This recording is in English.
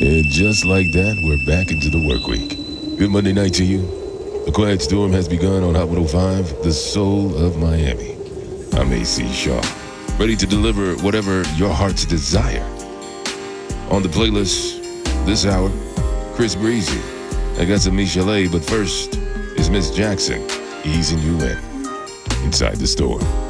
And just like that, we're back into the work week. Good Monday night to you. The Quiet Storm has begun on Hot 105, the soul of Miami. I'm AC Shaw, ready to deliver whatever your heart's desire. On the playlist this hour, Chris Breezy. I got some Michelet, but first is Miss Jackson easing you in inside the store.